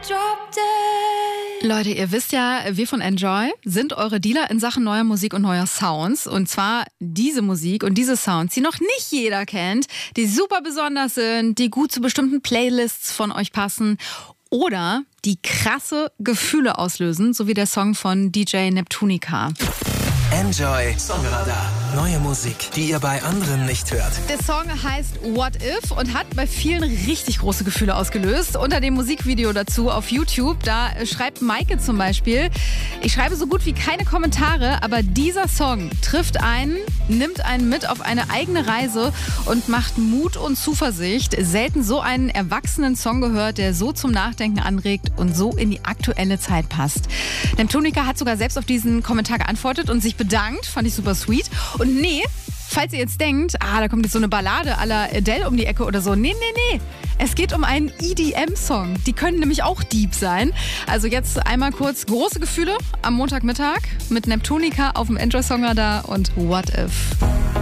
Leute, ihr wisst ja, wir von Enjoy sind eure Dealer in Sachen neuer Musik und neuer Sounds. Und zwar diese Musik und diese Sounds, die noch nicht jeder kennt, die super besonders sind, die gut zu bestimmten Playlists von euch passen oder die krasse Gefühle auslösen, so wie der Song von DJ Neptunica. Enjoy Songradar. Neue Musik, die ihr bei anderen nicht hört. Der Song heißt What If und hat bei vielen richtig große Gefühle ausgelöst. Unter dem Musikvideo dazu auf YouTube, da schreibt Maike zum Beispiel: Ich schreibe so gut wie keine Kommentare, aber dieser Song trifft einen, nimmt einen mit auf eine eigene Reise und macht Mut und Zuversicht. Selten so einen erwachsenen Song gehört, der so zum Nachdenken anregt und so in die aktuelle Zeit passt. Neptunica hat sogar selbst auf diesen Kommentar geantwortet und sich bedankt. Fand ich super sweet. Und nee, falls ihr jetzt denkt, da kommt jetzt so eine Ballade à la Adele um die Ecke oder so. Nee. Es geht um einen EDM-Song. Die können nämlich auch deep sein. Also jetzt einmal kurz große Gefühle am Montagmittag mit Neptunica auf dem Enjoy Songradar und What If.